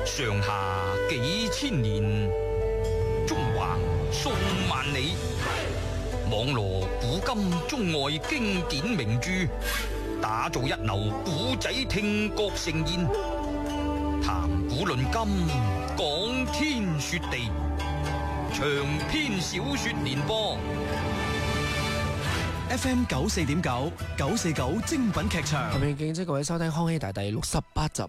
上下幾千年，中華數萬里，網羅古今中外經典名著，打造一流古仔聽覺盛宴，談古論今，講天說地，長篇小說連播。 FM 94.9 949精品劇場， 後面敬請各位收聽《康熙大帝》第68集。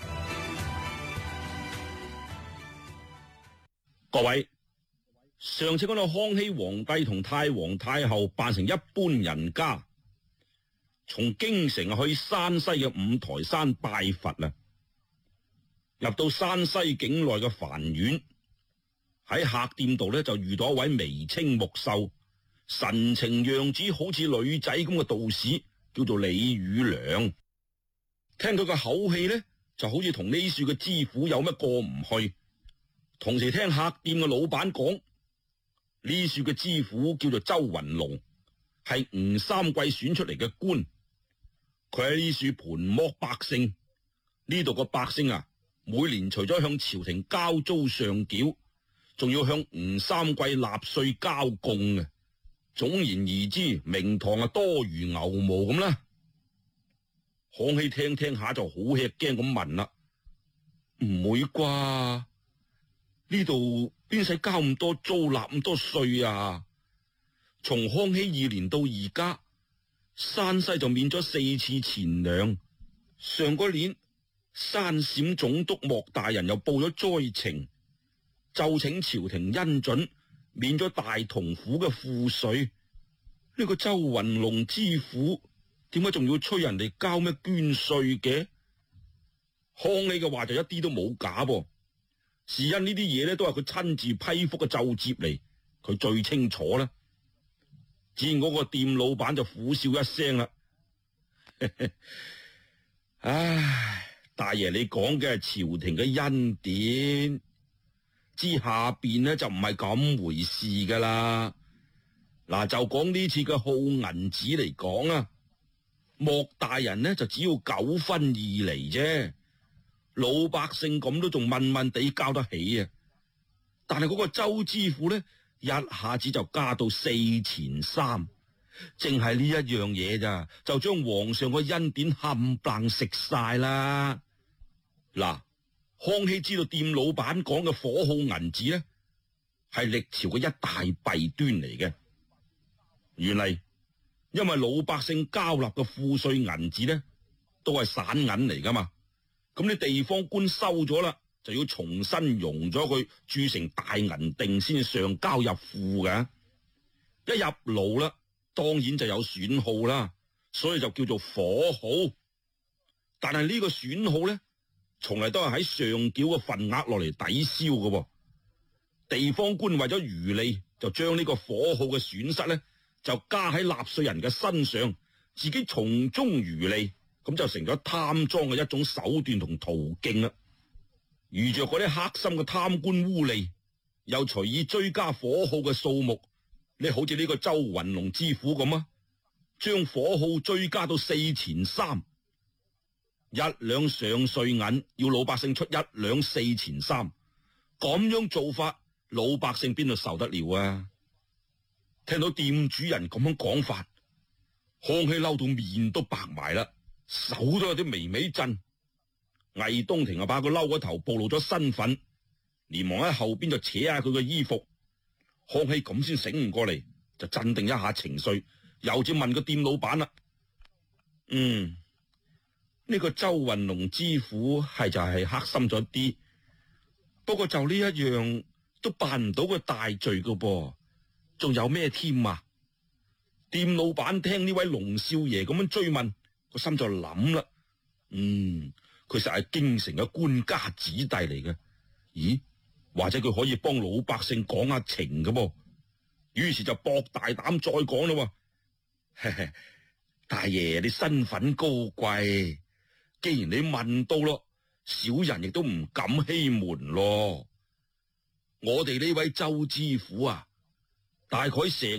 各位，上次講到康熙皇帝同太皇太后扮成一般人家，從京城去山西嘅五台山拜佛啦。入到山西境內嘅梵院，喺客店度呢，就遇到一位眉清目秀、神情樣子好似女仔咁嘅道士，叫做李宇良。聽佢個口氣呢，就好似同呢處嘅知府有乜過唔去。同時聽客店嘅老闆講，呢處嘅知府叫做周雲龍，係吳三桂選出嚟嘅官。佢喺呢處盤剝百姓，呢度個百姓啊，每年除咗向朝廷交租上繳，仲要向吳三桂納稅交貢嘅。總言而之，名堂啊多如牛毛咁啦。康熙聽聽下就好吃驚咁問啦：唔會啩？呢度邊使交咁多租納咁多稅啊？從康熙2年到而家，山西就免咗4次錢糧。上個年，山陝總督莫大人又報咗災情，奏請朝廷恩准免咗大同府嘅賦稅。呢個周雲龍知府點解仲要催人哋交咩捐稅嘅？康熙嘅話就一啲都冇假噃。是因呢啲嘢咧都係佢親自批覆嘅奏摺嚟，佢最清楚啦。只見嗰個店老闆就苦笑一聲啦。唉，大爺你講嘅係朝廷嘅恩典，之下邊呢就唔係咁回事噶啦。嗱，就講呢次嘅耗銀子嚟講啊，莫大人呢就只要9分2厘啫。老百姓咁都仲問問地交得起啊！但係嗰個周知府呢，一下子就加到4錢3，淨係呢一樣嘢咋，就將皇上個恩典冚唪唥食晒啦！嗱，康熙知道店老闆講嘅火耗銀子呢，係歷朝嘅一大弊端嚟嘅。原嚟因為老百姓交納嘅賦稅銀子呢，都係散銀嚟噶嘛。咁啲地方官收咗啦，就要重新熔咗佢，鑄成大銀錠先上交入庫嘅。一入爐啦，當然就有損耗啦，所以就叫做火耗。但係呢個損耗呢，從嚟都係喺上繳嘅份額落嚟抵消嘅。地方官為咗餘利，就將呢個火耗嘅損失呢，就加喺納稅人嘅身上，自己從中餘利。咁就成咗貪贓嘅一種手段同途徑啦。遇着嗰啲黑心嘅貪官污吏，又隨意追加火耗嘅數目，你好似呢個周雲龍知府咁啊，將火耗追加到4錢3，一兩上稅銀要老百姓出1兩4錢3，咁樣做法，老百姓邊度受得了啊？聽到店主人咁樣講法，康熙嬲到面都白埋啦。手都有啲微微震，魏東庭啊把佢嬲個頭暴露咗身份，連忙喺後邊就扯下佢嘅衣服。康熙咁先醒唔過嚟，就鎮定一下情緒，又至問個店老闆啦。呢個周雲龍知府係就係黑心咗啲，不過就呢一樣都辦唔到個大罪噶噃，仲有咩添啊？店老闆聽呢位龍少爺咁樣追問，個心就諗啦，佢實係京城嘅官家子弟嚟嘅，咦？或者佢可以幫老百姓講下情嘅噃，於是就博大膽再講啦。大爺你身份高貴，既然你問到咯，小人亦都唔敢欺瞞咯。我哋呢位周知府啊，大概成